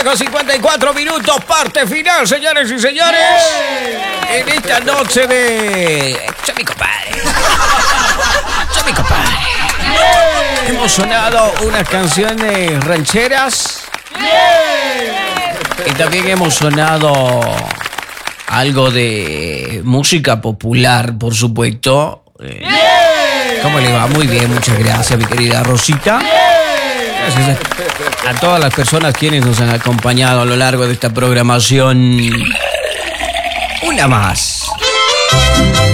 1:54, parte final, señores y señores. En esta noche de... Yo mi compadre. Hemos sonado unas canciones rancheras. Y también hemos sonado algo de música popular, por supuesto. ¿Cómo le va? Muy bien, muchas gracias, mi querida Rosita. Gracias a todas las personas quienes nos han acompañado a lo largo de esta programación. Una más.